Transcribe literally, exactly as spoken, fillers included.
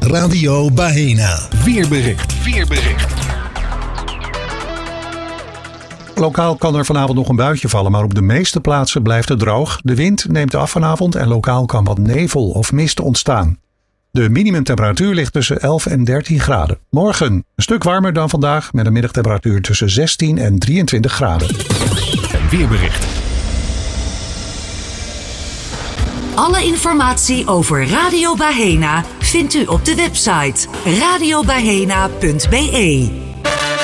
Radio Bahena. Weerbericht. Weerbericht. Lokaal kan er vanavond nog een buitje vallen, maar op de meeste plaatsen blijft het droog. De wind neemt af vanavond en lokaal kan wat nevel of mist ontstaan. De minimumtemperatuur ligt tussen elf en dertien graden. Morgen een stuk warmer dan vandaag met een middagtemperatuur tussen zestien en drieëntwintig graden. En weerbericht. Alle informatie over Radio Bahena vindt u op de website radio bahena punt b e.